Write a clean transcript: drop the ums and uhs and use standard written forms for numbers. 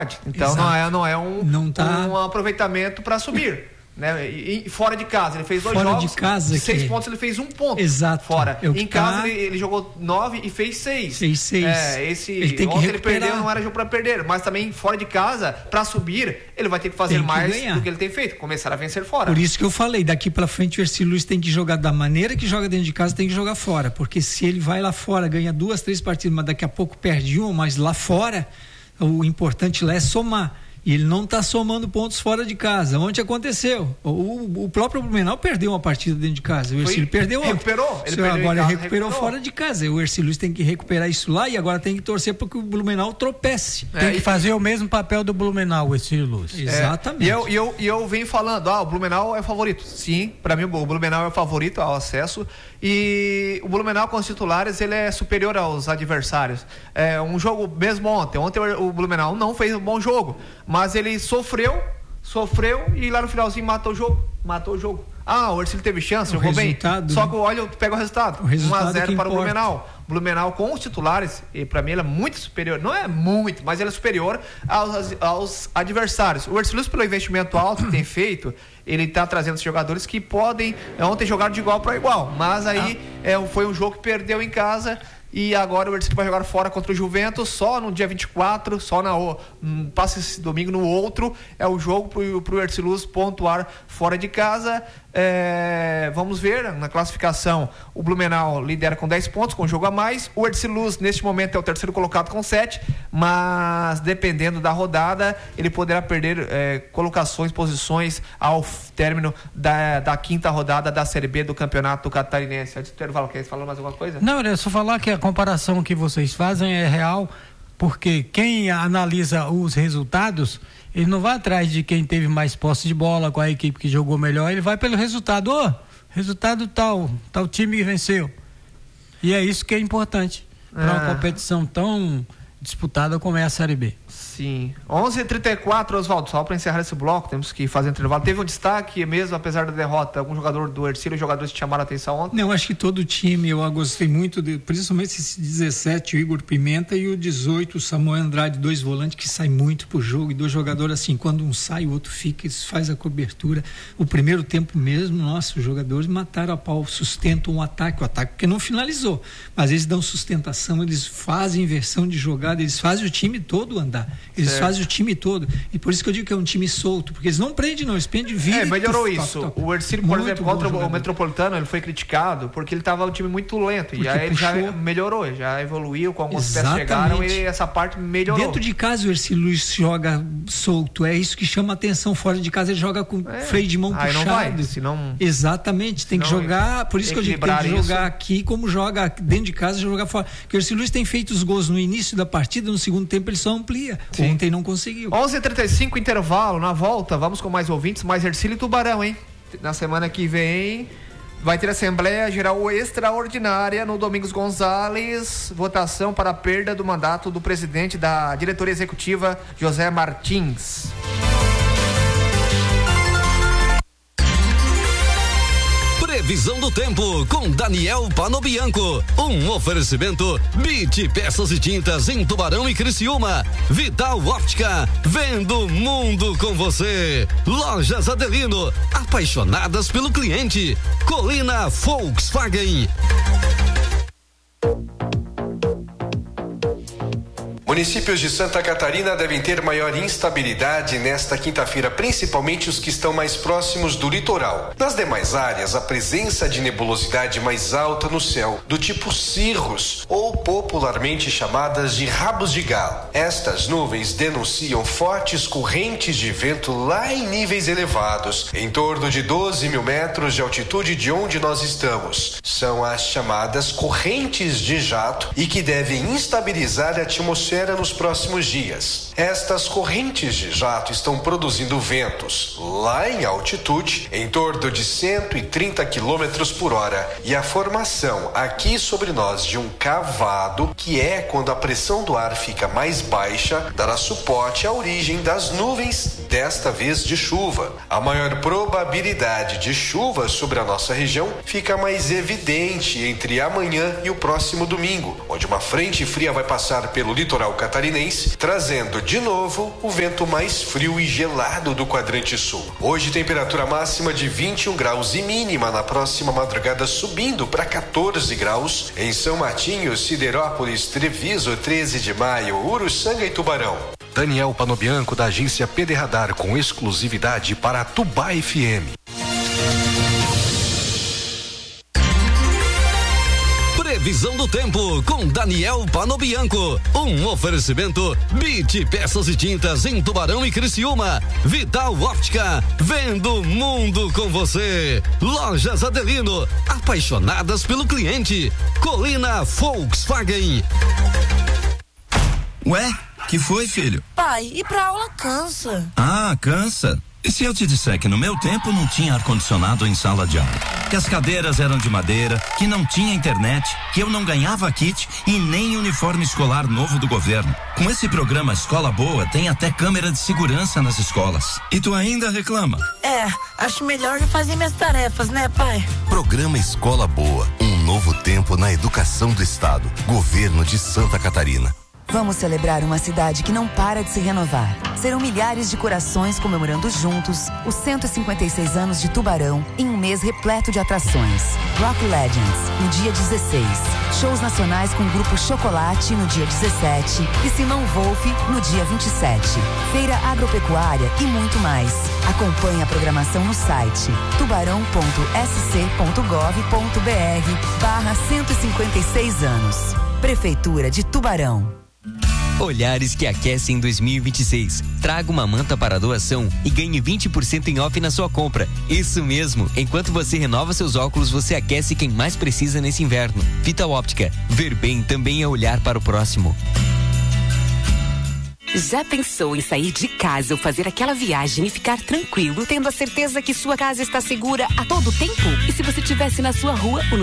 Então não é um aproveitamento para subir. Né? E fora de casa, ele fez 2 jogos, de casa, 6 pontos, ele fez 1 ponto. Exato. Fora. Em casa ele jogou 9 e fez 6. Fez 6. Ontem ele perdeu, não era jogo para perder, mas também fora de casa, para subir, ele vai ter que fazer mais do que ele tem feito, começar a vencer fora. Por isso que eu falei, daqui para frente o Ercílio Luz tem que jogar da maneira que joga dentro de casa, tem que jogar fora, porque se ele vai lá fora, ganha 2, 3 partidas, mas daqui a pouco perde uma, mas lá fora, o importante lá é somar. E ele não está somando pontos fora de casa. Ontem aconteceu. O próprio Blumenau perdeu uma partida dentro de casa. O Ercílio perdeu. Recuperou. Agora recuperou fora de casa. O Ercílio Luz tem que recuperar isso lá e agora tem que torcer para que o Blumenau tropece. Tem que fazer o mesmo papel do Blumenau, o Ercílio Luz. Exatamente. E eu venho falando, o Blumenau é favorito. Sim, para mim o Blumenau é o favorito ao acesso. E o Blumenau com os titulares, ele é superior aos adversários. Um jogo mesmo ontem o Blumenau não fez um bom jogo, mas ele sofreu e lá no finalzinho matou o jogo. O Ercílio teve chance, jogou bem. Só que olha, pega o resultado. 1-0 para o Blumenau. Blumenau com os titulares, e para mim ele é muito superior, não é muito, mas ele é superior aos adversários. O Ercílio, pelo investimento alto que tem feito, ele está trazendo jogadores que podem ontem jogar de igual para igual, mas aí foi um jogo que perdeu em casa. E agora o Ercílio vai jogar fora contra o Juventus só no dia 24, passa esse domingo no outro, é o jogo pro Ercílio pontuar fora de casa. Vamos ver, na classificação o Blumenau lidera com 10 pontos, com um jogo a mais. O Ercílio neste momento é o terceiro colocado com 7, mas dependendo da rodada, ele poderá perder posições ao término da quinta rodada da Série B do Campeonato Catarinense. Antes do intervalo, quer falar mais alguma coisa? Não, era só falar que a comparação que vocês fazem é real, porque quem analisa os resultados, ele não vai atrás de quem teve mais posse de bola, com a equipe que jogou melhor, ele vai pelo resultado. Resultado tal time venceu. E é isso que é importante para uma competição tão disputada como é a Série B. Sim. 11h34, Oswaldo, só para encerrar esse bloco, temos que fazer um intervalo. Teve um destaque mesmo, apesar da derrota, algum jogador do Ercílio, jogadores que chamaram a atenção ontem? Não, acho que todo o time, eu gostei muito, principalmente esse 17, o Igor Pimenta, e o 18, o Samuel Andrade, 2 volantes que saem muito pro jogo, e 2 jogadores assim, quando um sai, o outro fica, eles fazem a cobertura. O primeiro tempo mesmo, nossa, os jogadores mataram a pau, sustentam o ataque porque não finalizou, mas eles dão sustentação, eles fazem inversão de jogada, eles fazem o time todo andar. Eles fazem o time todo. E por isso que eu digo que é um time solto, porque eles não prendem, não, eles prendem vida. Melhorou isso. O Ercílio, por exemplo, contra o Metropolitano, ele foi criticado porque ele estava um time muito lento. Porque e aí ele já melhorou, já evoluiu, com algumas peças chegaram e essa parte melhorou. Dentro de casa o Ercílio Luiz joga solto, é isso que chama atenção. Fora de casa ele joga com freio de mão puxado. Não vai, senão... Exatamente, tem que jogar, por isso que eu digo, tem que jogar aqui como joga dentro de casa, jogar fora. Porque o Ercílio Luiz tem feito os gols no início da partida, no segundo tempo ele só amplia. Sim. Ontem não conseguiu. 11h35, intervalo, na volta, vamos com mais ouvintes, mais Ercílio e Tubarão, hein? Na semana que vem vai ter Assembleia Geral Extraordinária no Domingos Gonzalez, votação para a perda do mandato do presidente da diretoria executiva, José Martins. Previsão do tempo com Daniel Panobianco. Um oferecimento BIT Peças e Tintas em Tubarão e Criciúma. Vital Óptica, vendo o mundo com você. Lojas Adelino, apaixonadas pelo cliente. Colina Volkswagen. Municípios de Santa Catarina devem ter maior instabilidade nesta quinta-feira, principalmente os que estão mais próximos do litoral. Nas demais áreas, a presença de nebulosidade mais alta no céu, do tipo cirros, ou popularmente chamadas de rabos de galo. Estas nuvens denunciam fortes correntes de vento lá em níveis elevados, em torno de 12 mil metros de altitude de onde nós estamos. São as chamadas correntes de jato e que devem instabilizar a atmosfera nos próximos dias. Estas correntes de jato estão produzindo ventos lá em altitude em torno de 130 km por hora e a formação aqui sobre nós de um cavado, que é quando a pressão do ar fica mais baixa, dará suporte à origem das nuvens, desta vez de chuva. A maior probabilidade de chuva sobre a nossa região fica mais evidente entre amanhã e o próximo domingo, onde uma frente fria vai passar pelo litoral litoral catarinense, trazendo de novo o vento mais frio e gelado do quadrante sul. Hoje, temperatura máxima de 21 graus e mínima na próxima madrugada subindo para 14 graus em São Martinho, Siderópolis, Treviso, 13 de maio, Uruçanga e Tubarão. Daniel Panobianco, da agência PD Radar, com exclusividade para a Tubá FM. Previsão do tempo com Daniel Panobianco. Um oferecimento BIT Peças e Tintas em Tubarão e Criciúma. Vital Óptica, vendo o mundo com você. Lojas Adelino, apaixonadas pelo cliente. Colina Volkswagen. Ué, que foi, filho? Pai, ir pra aula cansa. Ah, cansa? E se eu te disser que no meu tempo não tinha ar-condicionado em sala de aula? Que as cadeiras eram de madeira, que não tinha internet, que eu não ganhava kit e nem uniforme escolar novo do governo. Com esse programa Escola Boa, tem até câmera de segurança nas escolas. E tu ainda reclama? Acho melhor eu fazer minhas tarefas, né, pai? Programa Escola Boa, um novo tempo na educação do estado. Governo de Santa Catarina. Vamos celebrar uma cidade que não para de se renovar. Serão milhares de corações comemorando juntos os 156 anos de Tubarão em um mês repleto de atrações. Rock Legends, no dia 16. Shows nacionais com o Grupo Chocolate no dia 17 e Simão Wolf no dia 27. Feira agropecuária e muito mais. Acompanhe a programação no site tubarão.sc.gov.br/156 anos. Prefeitura de Tubarão. Olhares que aquecem 2026. Traga uma manta para doação e ganhe 20% em off na sua compra. Isso mesmo. Enquanto você renova seus óculos, você aquece quem mais precisa nesse inverno. Vital Óptica. Ver bem também é olhar para o próximo. Já pensou em sair de casa ou fazer aquela viagem e ficar tranquilo, tendo a certeza que sua casa está segura a todo tempo? E se você estivesse na sua rua,